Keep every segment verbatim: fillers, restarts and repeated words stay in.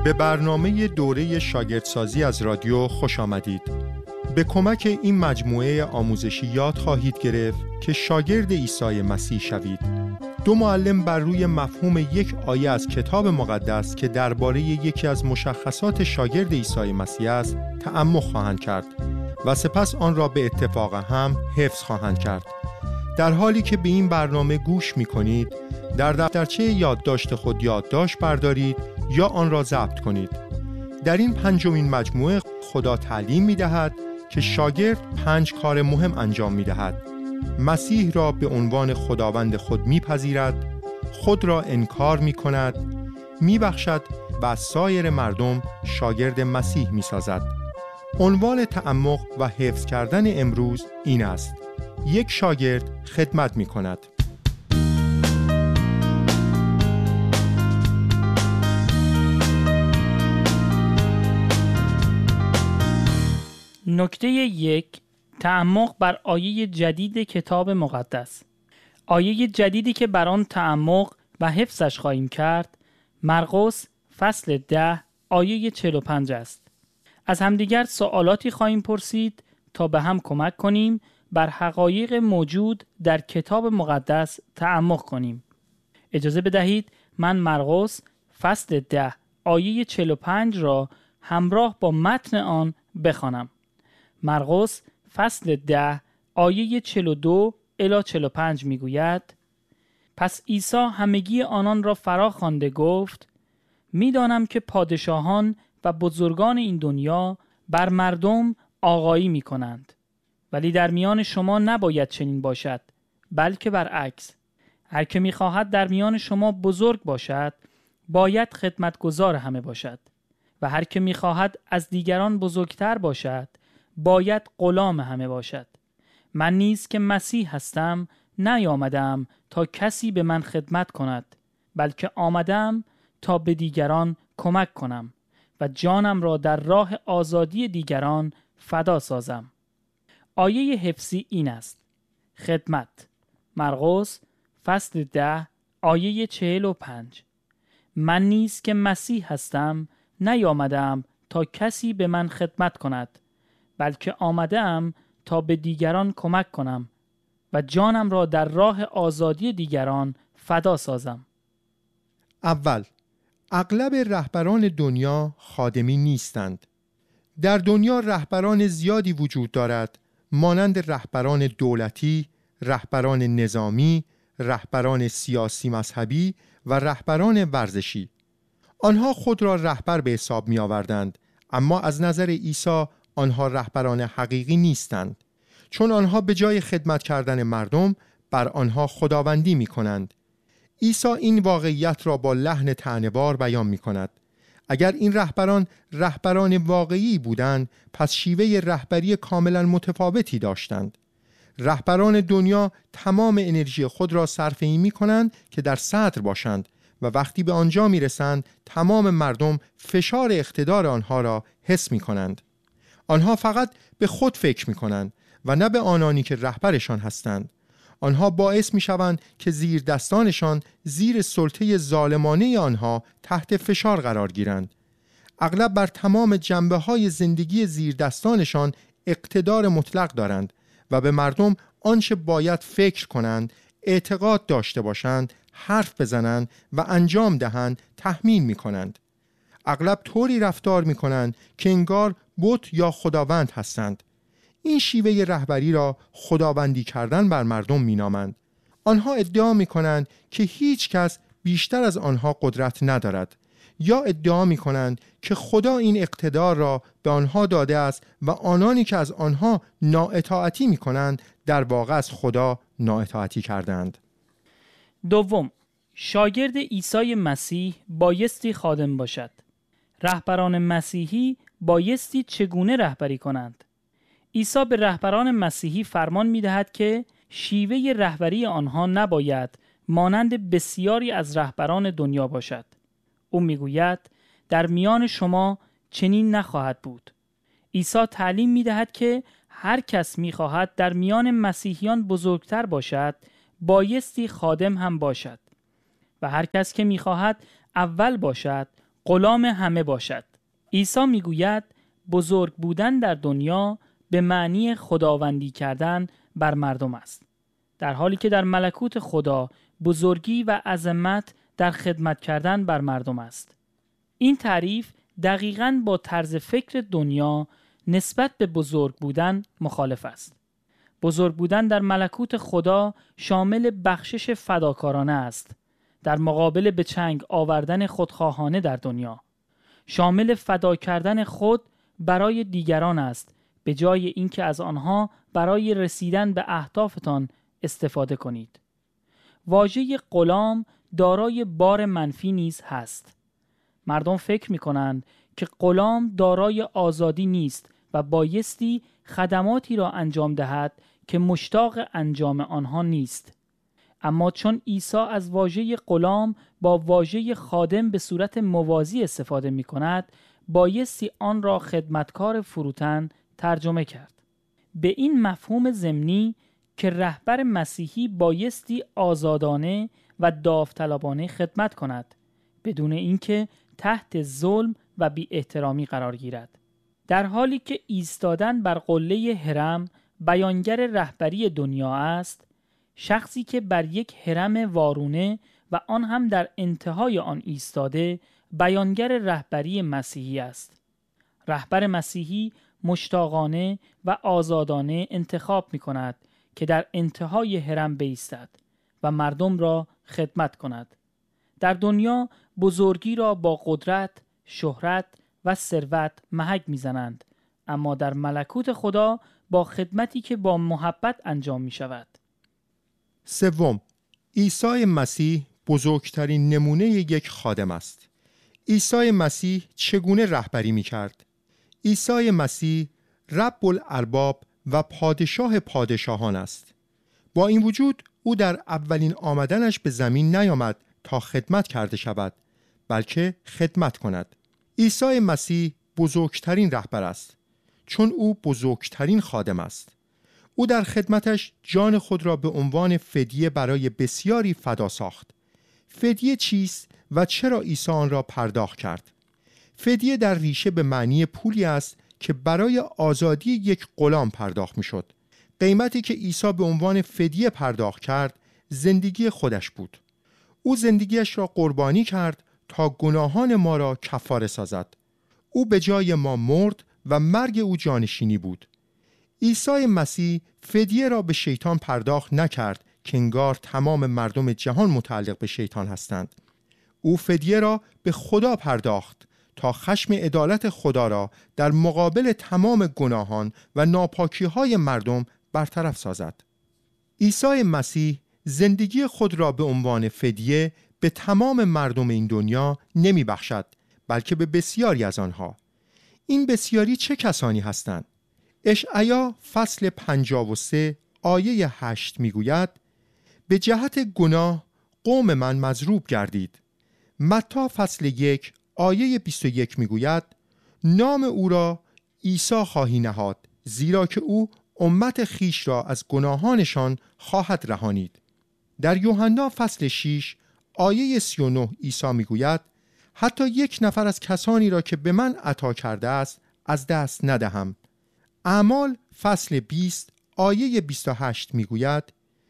به برنامه دوره شاگردسازی از رادیو خوش آمدید. به کمک این مجموعه آموزشی یاد خواهید گرفت که شاگرد عیسی مسیح شوید. دو معلم بر روی مفهوم یک آیه از کتاب مقدس که درباره یکی از مشخصات شاگرد عیسی مسیح است، تأمل خواهند کرد و سپس آن را به اتفاق هم حفظ خواهند کرد. در حالی که به این برنامه گوش می‌کنید، در دفترچه یادداشت خود یادداشت بردارید یا آن را ضبط کنید. در این پنجمین مجموعه خدا تعلیم می‌دهد که شاگرد پنج کار مهم انجام می‌دهد. مسیح را به عنوان خداوند خود می‌پذیرد، خود را انکار می‌کند، می‌بخشد و از سایر مردم شاگرد مسیح می‌سازد. عنوان تعمق و حفظ کردن امروز این است: یک شاگرد خدمت می‌کند. نکته یک، تعمق بر آیه جدید کتاب مقدس. آیه جدیدی که بر آن تعمق و حفظش خواهیم کرد، مرقس فصل ده آیه چهل و پنج است. از همدیگر سوالاتی خواهیم پرسید تا به هم کمک کنیم بر حقایق موجود در کتاب مقدس تعمق کنیم. اجازه بدهید من مرقس فصل ده آیه چهل و پنج را همراه با متن آن بخوانم. مرقس فصل ده آیه چهل و دو الی چهل و پنج میگوید: پس عیسی همگی آنان را فرا خوانده گفت: میدانم که پادشاهان و بزرگان این دنیا بر مردم آقایی می کنند، ولی در میان شما نباید چنین باشد، بلکه برعکس. هر که می خواهد در میان شما بزرگ باشد، باید خدمتگزار همه باشد، و هر که می خواهد از دیگران بزرگتر باشد، باید غلام همه باشد. من نیز که مسیح هستم نیامدم تا کسی به من خدمت کند، بلکه آمدم تا به دیگران کمک کنم و جانم را در راه آزادی دیگران فدا سازم. آیه حفظی این است: خدمت. مرقس فصل ده آیه چهل و پنج. من نیز که مسیح هستم نیامدم تا کسی به من خدمت کند، بلکه آمدم تا به دیگران کمک کنم و جانم را در راه آزادی دیگران فدا سازم. اول، اغلب رهبران دنیا خادمی نیستند. در دنیا رهبران زیادی وجود دارد، مانند رهبران دولتی، رهبران نظامی، رهبران سیاسی مذهبی و رهبران ورزشی. آنها خود را رهبر به حساب می آوردند، اما از نظر عیسی آنها رهبران حقیقی نیستند، چون آنها به جای خدمت کردن مردم بر آنها خداوندی می کنند. عیسی این واقعیت را با لحن طعنه‌بار بیان می کند. اگر این رهبران رهبران واقعی بودند، پس شیوه رهبری کاملا متفاوتی داشتند. رهبران دنیا تمام انرژی خود را صرف این می کنند که در صدر باشند و وقتی به آنجا می رسند تمام مردم فشار اقتدار آنها را حس می کنند. آنها فقط به خود فکر می کنند و نه به آنانی که رهبرشان هستند. آنها باعث می شوند که زیر دستانشان زیر سلطه ظالمانه آنها تحت فشار قرار گیرند. اغلب بر تمام جنبه های زندگی زیر دستانشان اقتدار مطلق دارند و به مردم آنچه باید فکر کنند، اعتقاد داشته باشند، حرف بزنند و انجام دهند تحمیل می کنند. اغلب طوری رفتار می کنند که انگار بت یا خداوند هستند. این شیوه رهبری را خداوندی کردن بر مردم می نامند. آنها ادعا می کنند که هیچ کس بیشتر از آنها قدرت ندارد، یا ادعا می کنند که خدا این اقتدار را به آنها داده است و آنانی که از آنها نااطاعتی می کنند در واقع از خدا نااطاعتی کردند. دوم، شاگرد عیسی مسیح بایستی خادم باشد. رهبران مسیحی بایستی چگونه رهبری کنند؟ عیسی به رهبران مسیحی فرمان می دهد که شیوه رهبری آنها نباید مانند بسیاری از رهبران دنیا باشد. او می گوید در میان شما چنین نخواهد بود. عیسی تعلیم می دهد که هر کس می خواهد در میان مسیحیان بزرگتر باشد، بایستی خادم هم باشد، و هر کس که می خواهد اول باشد، غلام همه باشد. عیسی میگوید بزرگ بودن در دنیا به معنی خداوندی کردن بر مردم است، در حالی که در ملکوت خدا بزرگی و عظمت در خدمت کردن بر مردم است. این تعریف دقیقاً با طرز فکر دنیا نسبت به بزرگ بودن مخالف است. بزرگ بودن در ملکوت خدا شامل بخشش فداکارانه است، در مقابل به چنگ آوردن خودخواهانه در دنیا. شامل فدا کردن خود برای دیگران است، به جای اینکه از آنها برای رسیدن به اهدافتان استفاده کنید. واژه غلام دارای بار منفی نیز هست. مردم فکر می کنند که غلام دارای آزادی نیست و بایستی خدماتی را انجام دهد که مشتاق انجام آنها نیست. اما چون عیسی از واژه غلام با واژه خادم به صورت موازی استفاده می کند، بایستی آن را خدمتکار فروتن ترجمه کرد. به این مفهوم ضمنی که رهبر مسیحی بایستی آزادانه و داوطلبانه خدمت کند، بدون اینکه تحت ظلم و بی احترامی قرار گیرد. در حالی که ایستادن بر قله هرم بیانگر رهبری دنیا است، شخصی که بر یک هرم وارونه و آن هم در انتهای آن ایستاده بیانگر رهبری مسیحی است. رهبر مسیحی مشتاقانه و آزادانه انتخاب می کند که در انتهای هرم بایستد و مردم را خدمت کند. در دنیا بزرگی را با قدرت، شهرت و ثروت محک می‌زنند، اما در ملکوت خدا با خدمتی که با محبت انجام می شود. سوم، عیسی مسیح بزرگترین نمونه یک خادم است. عیسی مسیح چگونه رهبری می کرد؟ عیسی مسیح رب الارباب و پادشاه پادشاهان است. با این وجود او در اولین آمدنش به زمین نیامد تا خدمت کرده شود، بلکه خدمت کند. عیسی مسیح بزرگترین رهبر است، چون او بزرگترین خادم است. او در خدمتش جان خود را به عنوان فدیه برای بسیاری فدا ساخت. فدیه چیست و چرا عیسی آن را پرداخت کرد؟ فدیه در ریشه به معنی پولی است که برای آزادی یک غلام پرداخت می‌شد. قیمتی که عیسی به عنوان فدیه پرداخت کرد زندگی خودش بود. او زندگیش را قربانی کرد تا گناهان ما را کفاره سازد. او به جای ما مرد و مرگ او جانشینی بود. عیسی مسیح فدیه را به شیطان پرداخت نکرد که انگار تمام مردم جهان متعلق به شیطان هستند. او فدیه را به خدا پرداخت تا خشم عدالت خدا را در مقابل تمام گناهان و ناپاکی‌های مردم برطرف سازد. عیسی مسیح زندگی خود را به عنوان فدیه به تمام مردم این دنیا نمی بخشد، بلکه به بسیاری از آنها. این بسیاری چه کسانی هستند؟ اشعیا فصل پنجاه و سه آیه هشت می گوید به جهت گناه قوم من مضروب گردید. متی فصل یک آیه بیست و یک می گوید نام او را عیسی خواهی نهاد، زیرا که او امت خیش را از گناهانشان خواهد رهانید. در یوحنا فصل شش آیه سی و نه عیسی می گوید حتی یک نفر از کسانی را که به من عطا کرده است از دست ندهم. اعمال فصل بیست آیه بیست و هشت می گوید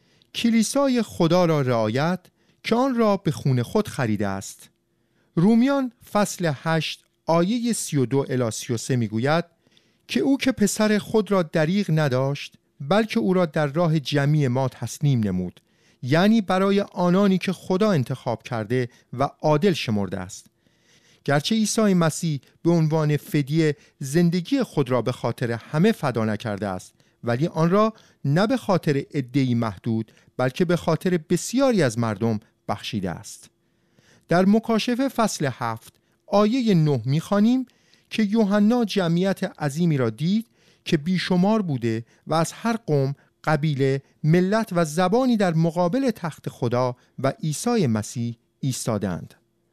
کلیسای خدا را رعایت که آن را به خون خود خریده است. رومیان فصل هشت آیه سی و دو الی سی و سه می گوید که او که پسر خود را دریغ نداشت بلکه او را در راه جمیع ما تسلیم نمود، یعنی برای آنانی که خدا انتخاب کرده و عادل شمرده است. گرچه عیسی مسیح به عنوان فدیه زندگی خود را به خاطر همه فدا نکرده است، ولی آن را نه به خاطر عده‌ای محدود بلکه به خاطر بسیاری از مردم بخشیده است. در مکاشفه فصل هفت آیه نه می‌خوانیم که یوحنا جمعیت عظیمی را دید که بیشمار بوده و از هر قوم، قبیله، ملت و زبانی در مقابل تخت خدا و عیسی مسیح ایستادند.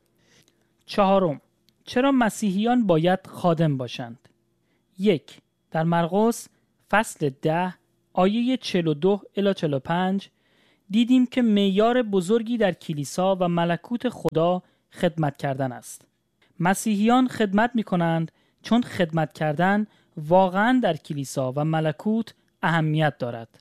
چهارم، چرا مسیحیان باید خادم باشند؟ یک، در مرقس فصل ده آیه چهل و دو الی چهل و پنج دیدیم که معیار بزرگی در کلیسا و ملکوت خدا خدمت کردن است. مسیحیان خدمت می کنند چون خدمت کردن واقعاً در کلیسا و ملکوت اهمیت دارد.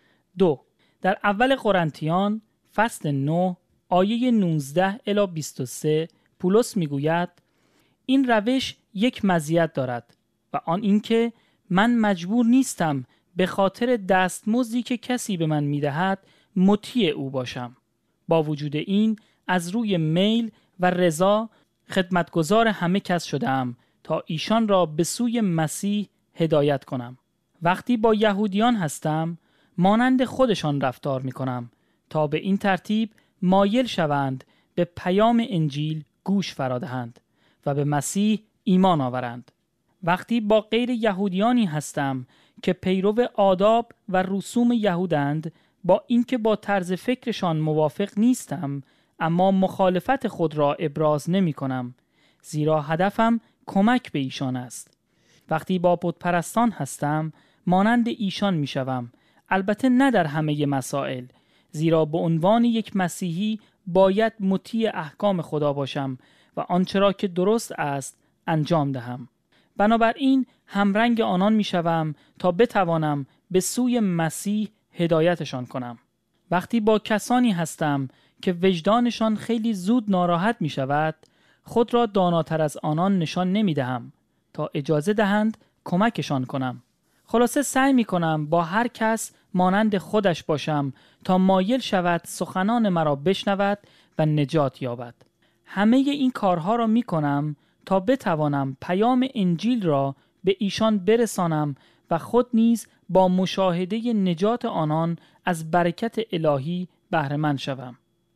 دو. در اول قرنتیان فصل نه آیه نوزده الی بیست و سه پولس می گوید این روش یک مزیت دارد و آن اینکه من مجبور نیستم به خاطر دستمزدی که کسی به من می دهد مطیع او باشم. با وجود این از روی میل و رضا خدمتگزار همه کس شدم تا ایشان را به سوی مسیح هدایت کنم. وقتی با یهودیان هستم مانند خودشان رفتار می کنم تا به این ترتیب مایل شوند به پیام انجیل گوش فرادهند و به مسیح ایمان آورند. وقتی با غیر یهودیانی هستم که پیرو آداب و رسوم یهودند، با اینکه با طرز فکرشان موافق نیستم اما مخالفت خود را ابراز نمی کنم، زیرا هدفم کمک به ایشان است. وقتی با بت پرستان هستم مانند ایشان می شوم، البته نه در همه مسائل، زیرا به عنوان یک مسیحی باید مطیع احکام خدا باشم و آنچه را که درست است انجام دهم. بنابراین همرنگ آنان می شوم تا بتوانم به سوی مسیح هدایتشان کنم. وقتی با کسانی هستم که وجدانشان خیلی زود ناراحت می شود، خود را داناتر از آنان نشان نمی دهم تا اجازه دهند کمکشان کنم. خلاصه سعی می کنم با هر کس مانند خودش باشم تا مایل شود سخنان مرا بشنود و نجات یابد. همه این کارها را می کنم تا بتوانم پیام انجیل را به ایشان برسانم و خود نیز با مشاهده نجات آنان از برکت الهی بهره مند شوم.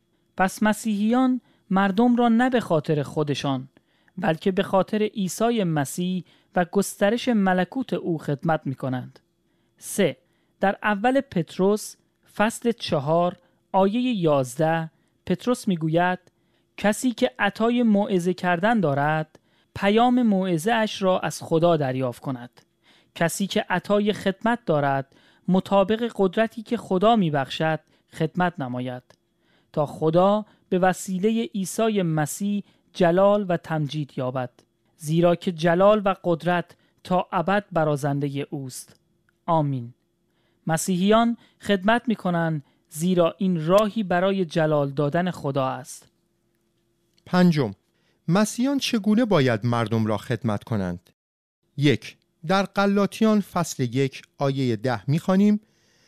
پس مسیحیان مردم را نه به خاطر خودشان بلکه به خاطر عیسی مسیح و گسترش ملکوت او خدمت می کنند. سه. در اول پتروس فصل چهار آیه یازده پتروس می گوید کسی که عطای موعظه کردن دارد پیام موعظه اش را از خدا دریافت کند. کسی که عطای خدمت دارد مطابق قدرتی که خدا می بخشد خدمت نماید تا خدا به وسیله عیسی مسیح جلال و تمجید یابد، زیرا که جلال و قدرت تا ابد برازنده اوست. آمین. مسیحیان خدمت می کنند زیرا این راهی برای جلال دادن خدا است. پنجم، مسیحیان چگونه باید مردم را خدمت کنند؟ یک، در غلاطیان فصل یک آیه ده می خوانیم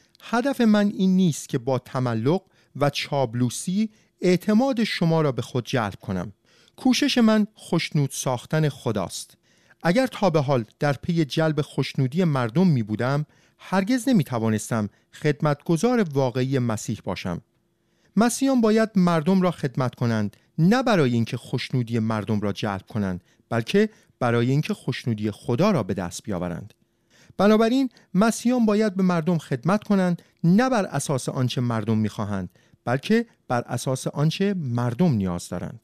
هدف من این نیست که با تملق و چابلوسی اعتماد شما را به خود جلب کنم. کوشش من خوشنود ساختن خداست. اگر تا به حال در پی جلب خوشنودی مردم می بودم، هرگز نمی توانستم خدمتگزار واقعی مسیح باشم. مسیحیان باید مردم را خدمت کنند، نه برای اینکه خوشنودی مردم را جلب کنند، بلکه برای اینکه خوشنودی خدا را به دست بیاورند. بنابراین مسیحیان باید به مردم خدمت کنند، نه بر اساس آنچه مردم می‌خواهند، بلکه بر اساس آنچه مردم نیاز دارند.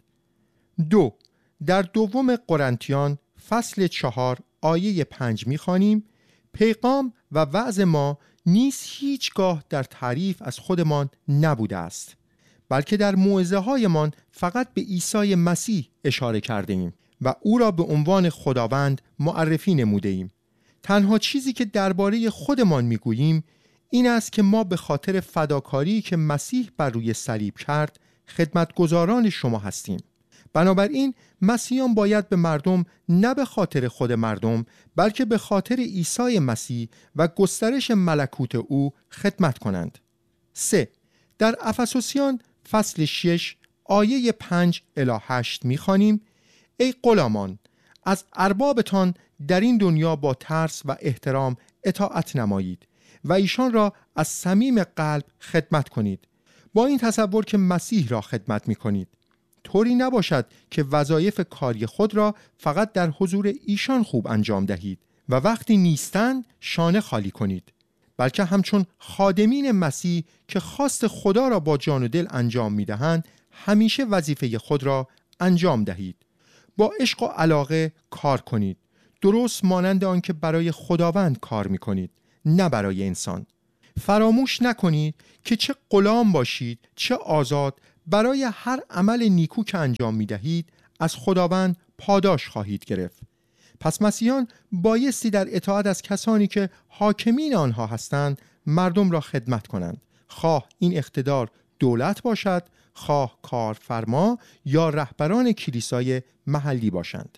دو، در دوم قرنتیان فصل چهار آیه پنج می‌خوانیم پیغام و وعظ ما نیز هیچگاه در تعریف از خودمان نبوده است، بلکه در موعظه هایمان فقط به عیسی مسیح اشاره کرده ایم و او را به عنوان خداوند معرفی نموده ایم. تنها چیزی که درباره خودمان میگوییم این است که ما به خاطر فداکاری که مسیح بر روی صلیب کرد خدمتگزاران شما هستیم. بنابراین مسیحیان باید به مردم نه به خاطر خود مردم بلکه به خاطر عیسی مسیح و گسترش ملکوت او خدمت کنند. سه، در افسوسیان فصل شش آیه پنج الی هشت می‌خوانیم ای غلامان، از اربابتان در این دنیا با ترس و احترام اطاعت نمایید و ایشان را از صمیم قلب خدمت کنید، با این تصور که مسیح را خدمت می‌کنید. طوری نباشد که وظایف کاری خود را فقط در حضور ایشان خوب انجام دهید و وقتی نیستند شانه خالی کنید، بلکه همچون خادمین مسیح که خواست خدا را با جان و دل انجام می‌دهند همیشه وظیفه خود را انجام دهید. با عشق و علاقه کار کنید، درست مانند آن که برای خداوند کار می‌کنید، نه برای انسان. فراموش نکنید که چه غلام باشید چه آزاد، برای هر عمل نیکو که انجام می‌دهید از خداوند پاداش خواهید گرفت. پس مسیحیان بایستی در اطاعت از کسانی که حاکمین آنها هستند مردم را خدمت کنند، خواه این اقتدار دولت باشد، خواه کارفرما یا رهبران کلیسای محلی باشند.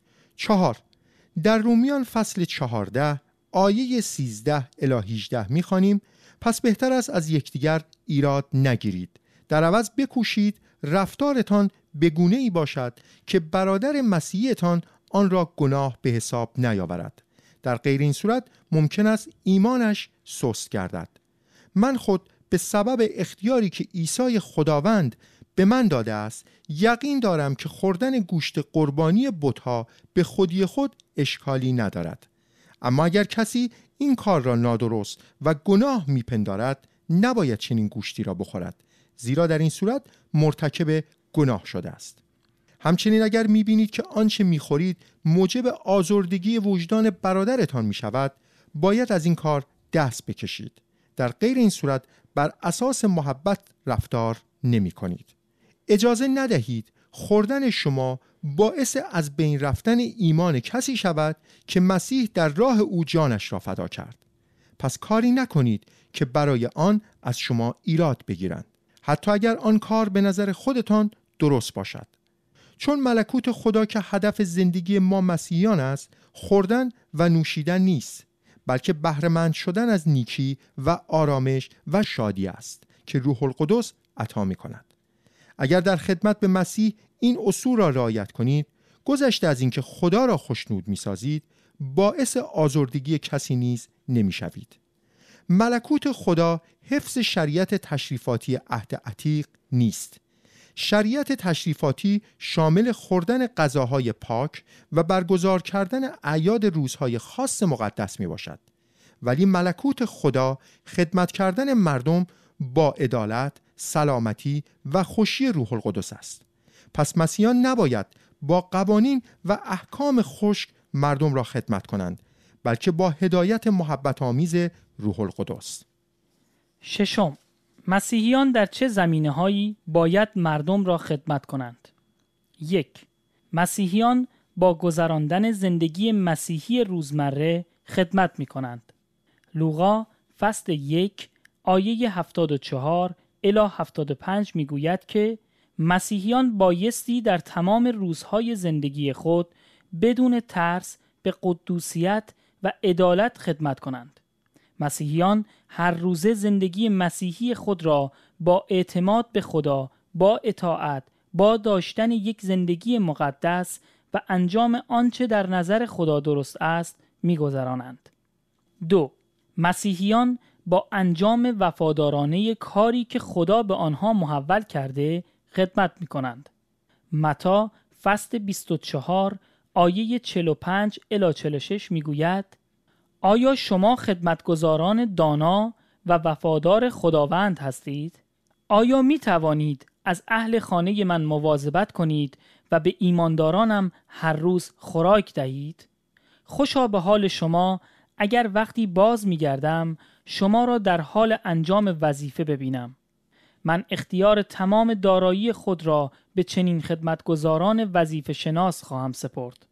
چهار، در رومیان فصل چهارده آیه سیزده الی هجده می‌خوانیم: پس بهتر است از یکدیگر ایراد نگیرید، در عوض بکوشید رفتارتان به گونه‌ای باشد که برادر مسیحیتان آن را گناه به حساب نیاورد. در غیر این صورت ممکن است ایمانش سست گردد. من خود به سبب اختیاری که عیسی خداوند به من داده است یقین دارم که خوردن گوشت قربانی بت‌ها به خودی خود اشکالی ندارد. اما اگر کسی این کار را نادرست و گناه میپندارد نباید چنین گوشتی را بخورد، زیرا در این صورت مرتکب گناه شده است. همچنین اگر میبینید که آنچه میخورید موجب آزردگی وجدان برادرتان میشود باید از این کار دست بکشید. در غیر این صورت بر اساس محبت رفتار نمی کنید. اجازه ندهید خوردن شما باعث از بین رفتن ایمان کسی شود که مسیح در راه او جانش را فدا کرد. پس کاری نکنید که برای آن از شما ایراد بگیرند، حتی اگر آن کار به نظر خودتان درست باشد. چون ملکوت خدا که هدف زندگی ما مسیحیان است، خوردن و نوشیدن نیست، بلکه بهره‌مند شدن از نیکی و آرامش و شادی است که روح القدس عطا می‌کند. اگر در خدمت به مسیح این اصول را رعایت کنید، گذشته از اینکه خدا را خوشنود می‌سازید، باعث آزردگی کسی نیز نمی‌شوید. ملکوت خدا حفظ شریعت تشریفاتی عهد عتیق نیست. شریعت تشریفاتی شامل خوردن غذاهای پاک و برگزار کردن اعیاد روزهای خاص مقدس می باشد، ولی ملکوت خدا خدمت کردن مردم با عدالت، سلامتی و خوشی روح القدس است. پس مسیحیان نباید با قوانین و احکام خشک مردم را خدمت کنند، بلکه با هدایت محبت آمیز روح القدس. ششم، مسیحیان در چه زمینه‌هایی باید مردم را خدمت کنند؟ یک، مسیحیان با گذراندن زندگی مسیحی روزمره خدمت می کنند. لوقا فصل یک آیه هفتاد و چهار الی هفتاد و پنج می گوید که مسیحیان بایستی در تمام روزهای زندگی خود بدون ترس به قدوسیت و عدالت خدمت کنند. مسیحیان هر روزه زندگی مسیحی خود را با اعتماد به خدا، با اطاعت، با داشتن یک زندگی مقدس و انجام آنچه در نظر خدا درست است می‌گذرانند. دو، مسیحیان با انجام وفادارانه کاری که خدا به آنها محول کرده خدمت می‌کنند. متی فصل بیست و چهار آیه چهل و پنج الی چهل و شش می‌گوید: آیا شما خدمتگزاران دانا و وفادار خداوند هستید؟ آیا می توانید از اهل خانه من مواظبت کنید و به ایماندارانم هر روز خوراک دهید؟ خوشا به حال شما اگر وقتی باز می گردم شما را در حال انجام وظیفه ببینم. من اختیار تمام دارایی خود را به چنین خدمتگزاران وظیفه شناس خواهم سپرد.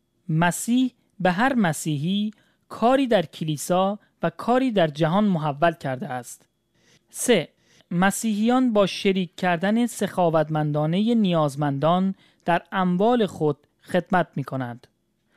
مسیح به هر مسیحی کاری در کلیسا و کاری در جهان محول کرده است. سه، مسیحیان با شریک کردن سخاوتمندانه نیازمندان در اموال خود خدمت می کنند.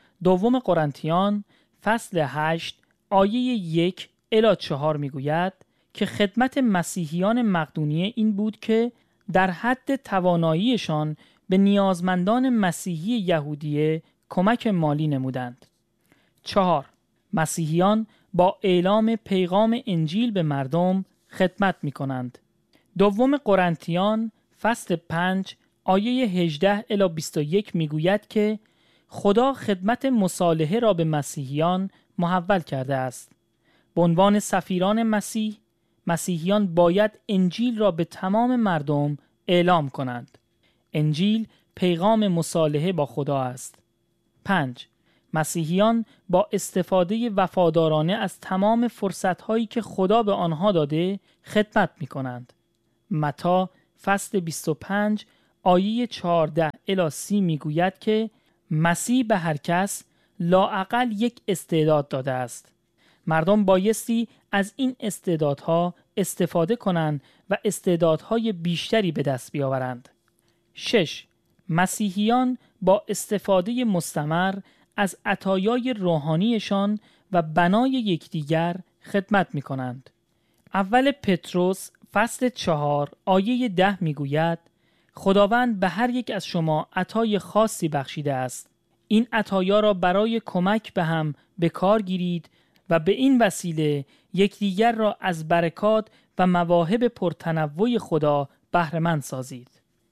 دوم قرنتیان فصل هشت آیه یک الی چهار می گوید که خدمت مسیحیان مقدونیه این بود که در حد تواناییشان به نیازمندان مسیحی یهودیه کمک مالی نمودند. چهار، مسیحیان با اعلام پیغام انجیل به مردم خدمت می کنند. دوم قرنتیان فصل پنج آیه هجده الی بیست و یک می گوید که خدا خدمت مصالحه را به مسیحیان محول کرده است. به عنوان سفیران مسیح، مسیحیان باید انجیل را به تمام مردم اعلام کنند. انجیل پیغام مصالحه با خدا است. پنج، مسیحیان با استفاده وفادارانه از تمام فرصت‌هایی که خدا به آنها داده خدمت می‌کنند. متی فصل بیست و پنج آیه چهارده الی سی می‌گوید که مسیح به هر کس لااقل یک استعداد داده است. مردم بایستی از این استعدادها استفاده کنند و استعدادهای بیشتری به دست بیاورند. شش. مسیحیان با استفاده مستمر از عطایای روحانیشان و بنای یکدیگر خدمت می کنند. اول پتروس فصل چهار آیه ده می گوید خداوند به هر یک از شما عطای خاصی بخشیده است. این عطایا را برای کمک به هم به کار گیرید و به این وسیله یکدیگر را از برکات و مواهب پرتنوع خدا بهره‌مند سازید.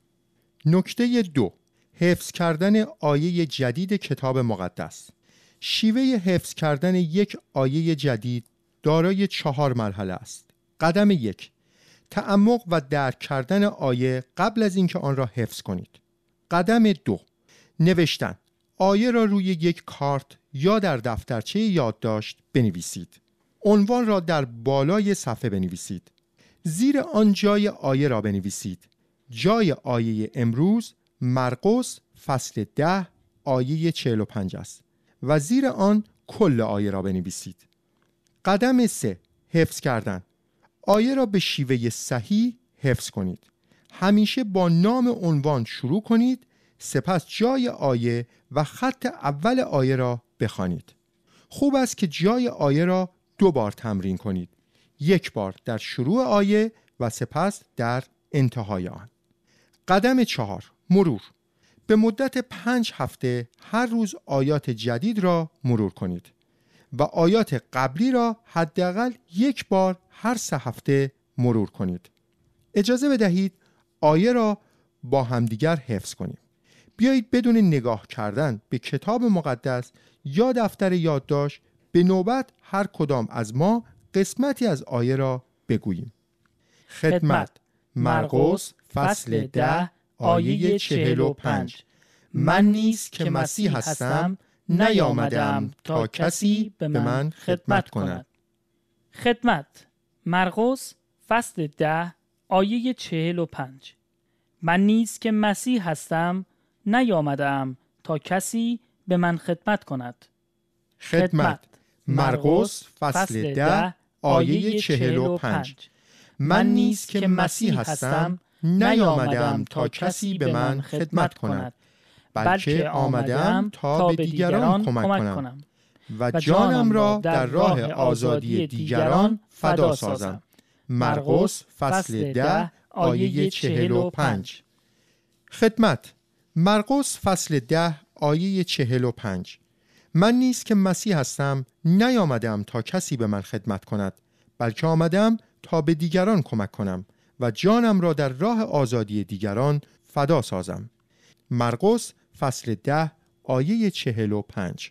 نکته دو، حفظ کردن آیه جدید کتاب مقدس. شیوه حفظ کردن یک آیه جدید دارای چهار مرحله است. قدم یک، تعمق و درک کردن آیه قبل از اینکه آن را حفظ کنید. قدم دو، نوشتن. آیه را روی یک کارت یا در دفترچه یادداشت بنویسید. عنوان را در بالای صفحه بنویسید. زیر آن جای آیه را بنویسید. جای آیه امروز مرقس فصل ده آیه چهل و پنج است و زیر آن کل آیه را بنویسید. قدم سه، حفظ کردن. آیه را به شیوه صحیح حفظ کنید. همیشه با نام عنوان شروع کنید، سپس جای آیه و خط اول آیه را بخوانید. خوب است که جای آیه را دو بار تمرین کنید. یک بار در شروع آیه و سپس در انتهای آن. قدم چهار، مرور. به مدت پنج هفته هر روز آیات جدید را مرور کنید و آیات قبلی را حداقل یک بار هر سه هفته مرور کنید. اجازه بدهید آیه را با همدیگر حفظ کنیم. بیایید بدون نگاه کردن به کتاب مقدس یا دفتر یادداشت به نوبت هر کدام از ما قسمتی از آیه را بگوییم. خدمت. مرقس فصل ده آیه چهل و پنج. من نیز که مسیح هستم نیامدم تا کسی به من خدمت کند. خدمت. مرقس فصل ده آیه چهل و پنج. من نیز که مسیح هستم نیامدم تا کسی به من خدمت کند. خدمت. مرقس فصل ده آیه چهل و پنج. من نیز که مسیح هستم نیامدم تا کسی به من خدمت کند، بلکه آمدم تا به دیگران کمک کنم و جانم را در راه آزادی دیگران فدا سازم. مرقس فصل ده آیه چهل و پنج. خدمت. مرقس فصل ده آیه چهل و پنج. من نیز که مسیح هستم نیامدم تا کسی به من خدمت کند، بلکه آمدم تا به دیگران کمک کنم و جانم را در راه آزادی دیگران فدا سازم. مرقس فصل ده آیه چهل و پنج.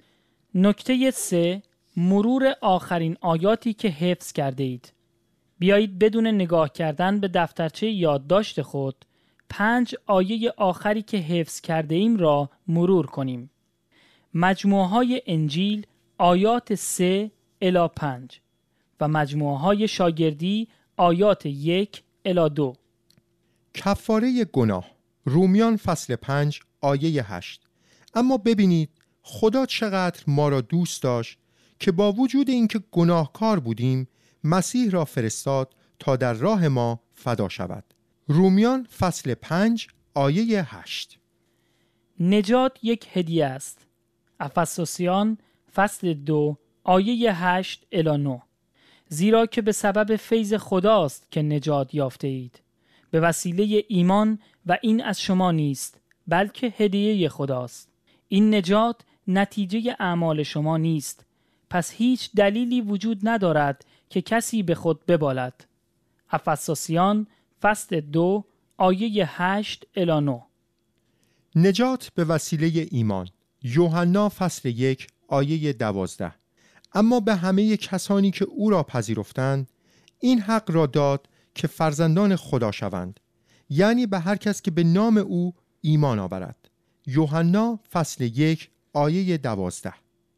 نکته سه، مرور آخرین آیاتی که حفظ کرده اید. بیایید بدون نگاه کردن به دفترچه یادداشت خود پنج آیه آخری که حفظ کرده ایم را مرور کنیم. مجموعه های انجیل آیات سه الی پنج و مجموعه های شاگردی آیات یک الی دو. کفاره گناه. رومیان فصل پنج آیه هشت. اما ببینید خدا چقدر ما را دوست داشت که با وجود اینکه گناهکار بودیم مسیح را فرستاد تا در راه ما فدا شود. رومیان فصل پنج آیه هشت. نجات یک هدیه است. افسوسیان فصل دو آیه هشت الی نه. زیرا که به سبب فیض خداست که نجات یافته اید، به وسیله ایمان، و این از شما نیست بلکه هدیه خداست. این نجات نتیجه اعمال شما نیست، پس هیچ دلیلی وجود ندارد که کسی به خود ببالد. افسوسیان فصل دو آیه هشت الی نه. نجات به وسیله ایمان. یوحنا فصل یک آیه دوازده. اما به همه کسانی که او را پذیرفتند این حق را داد که فرزندان خدا شوند، یعنی به هر کس که به نام او ایمان آورد. یوحنا فصل یک آیه دوازده.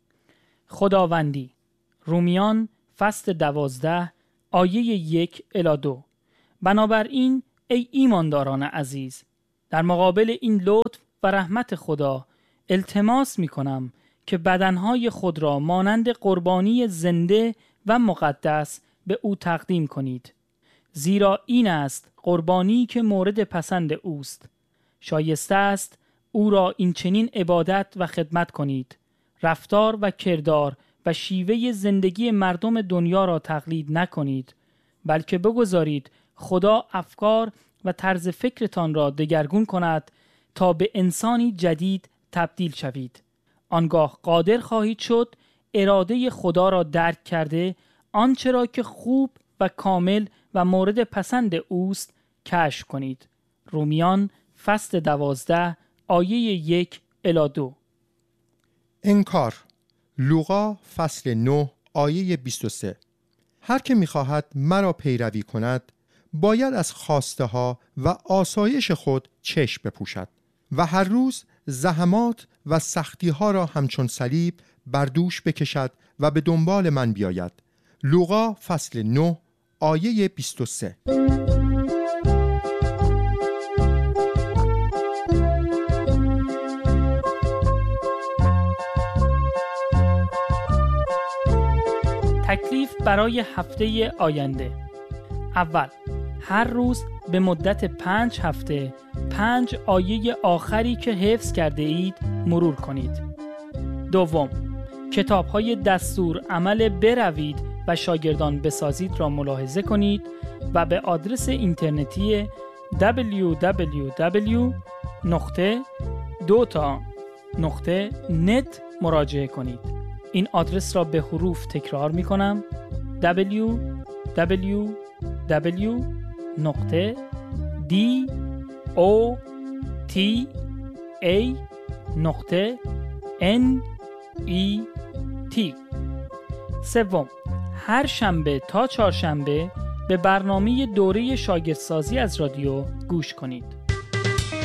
خداوندی. رومیان فصل دوازده آیه یک الی دو. بنابراین ای ایمانداران عزیز، در مقابل این لطف و رحمت خدا التماس می کنم که بدنهای خود را مانند قربانی زنده و مقدس به او تقدیم کنید. زیرا این است قربانی که مورد پسند اوست. شایسته است او را این چنین عبادت و خدمت کنید. رفتار و کردار و شیوه زندگی مردم دنیا را تقلید نکنید، بلکه بگذارید خدا افکار و طرز فکرتان را دگرگون کند تا به انسانی جدید تبدیل شوید. آنگاه قادر خواهید شد اراده خدا را درک کرده آنچه را که خوب و کامل و مورد پسند اوست کشف کنید. رومیان فصل دوازده آیه یک الی دو. انکار. لوقا فصل نه آیه بیست و سه. هر که می‌خواهد مرا پیروی کند باید از خواسته ها و آسایش خود چشم بپوشد و هر روز زحمات و سختی ها را همچون صلیب بر دوش بکشد و به دنبال من بیاید. لوقا فصل نه آیه بیست و سه. تکلیف برای هفته آینده. اول، هر روز به مدت پنج هفته پنج آیه آخری که حفظ کرده اید مرور کنید. دوم، کتاب‌های دستور عمل بروید و شاگردان بسازید را ملاحظه کنید و به آدرس اینترنتی دبلیو دبلیو دبلیو نقطه دوتا نقطه نت مراجعه کنید. این آدرس را به حروف تکرار می کنم: دبلیو دبلیو دبلیو نقطه دی او تی ای نقطه ان ای تی. سوم، هر شنبه تا چهارشنبه به برنامه دوره شاگردسازی از رادیو گوش کنید.